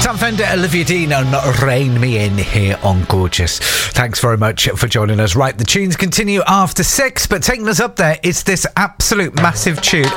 Sam Fender, Olivia Dean and Rein Me In here on Gorgeous. Thanks very much for joining us. Right, the tunes continue after 6, but taking us up there, it's this absolute massive tune.